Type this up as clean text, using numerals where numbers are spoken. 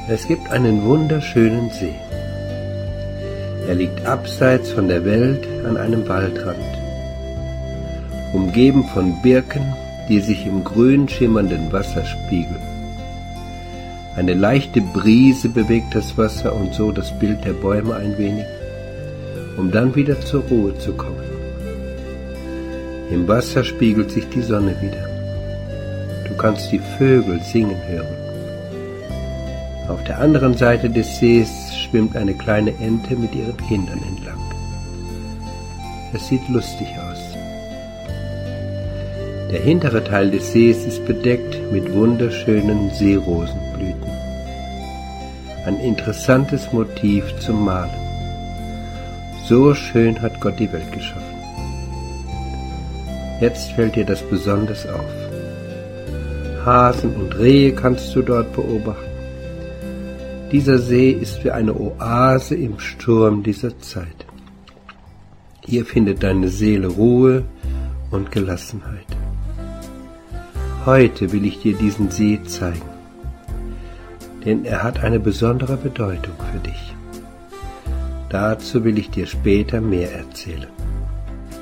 Es gibt einen wunderschönen See. Er liegt abseits von der Welt an einem Waldrand, umgeben von Birken, die sich im grün schimmernden Wasser spiegeln. Eine leichte Brise bewegt das Wasser und so das Bild der Bäume ein wenig, um dann wieder zur Ruhe zu kommen. Im Wasser spiegelt sich die Sonne wieder. Du kannst die Vögel singen hören. Auf der anderen Seite des Sees schwimmt eine kleine Ente mit ihren Kindern entlang. Es sieht lustig aus. Der hintere Teil des Sees ist bedeckt mit wunderschönen Seerosenblüten. Ein interessantes Motiv zum Malen. So schön hat Gott die Welt geschaffen. Jetzt fällt dir das besonders auf. Hasen und Rehe kannst du dort beobachten. Dieser See ist wie eine Oase im Sturm dieser Zeit. Hier findet deine Seele Ruhe und Gelassenheit. Heute will ich dir diesen See zeigen, denn er hat eine besondere Bedeutung für dich. Dazu will ich dir später mehr erzählen.